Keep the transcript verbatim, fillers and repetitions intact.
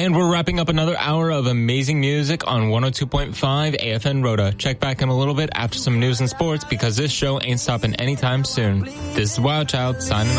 And we're wrapping up another hour of amazing music on one oh two point five A F N Rhoda. Check back in a little bit after some news and sports because this show ain't stopping anytime soon. This is Wild Child signing off.